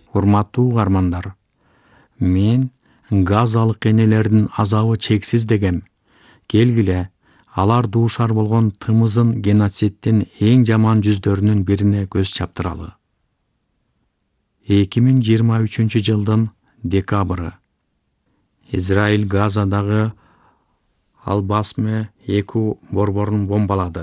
Урматтуу угармандар, мен газалык энелердин азабы чексиз дегем. Келгиле, алар дуушар болгон тымызын геноциддин эң жаман жүздөрүнүн бирине көз чаптыралы. 2023 жылдын декабры. Израиль Газадагы Албасме 2 борборун бомбалады.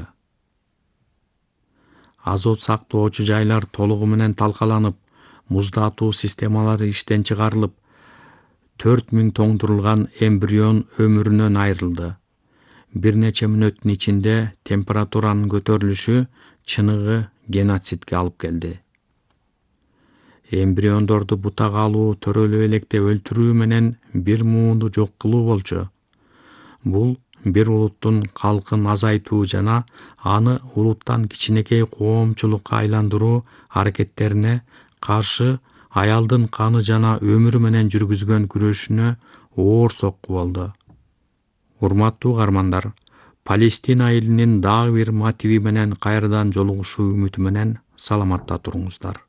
Азот сактоочу жайлар толугу менен талкаланып, муздатуу системалары иштен чыгарылып, 4000 тоңдурулган эмбрион өмүрүнөн айрылды. Бир нече мүнөттүн ичинде температуранын көтөрүлүшү чыныгы геноцидке алып келди. Эмбриондорду бутага алуу төрөлүп электе өлтүрүү менен бир муунду жок кылуу болчу. Бул бир улуттун калкын азайтуу жана аны улуттан кичинекей коомчулукка айландыруу аракеттерине каршы аялдын каны жана өмүрү менен жүргүзгөн күрөшүнө оор сокку болду. Урматтуу угармандар, Палестина элинин дагы бир мотиви менен кайрадан жолугушуу үмүтү менен саламатта туруңуздар.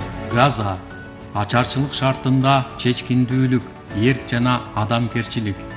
Газа ачарчылык шартында чечкиндүүлүк, эрк жана адамгерчилик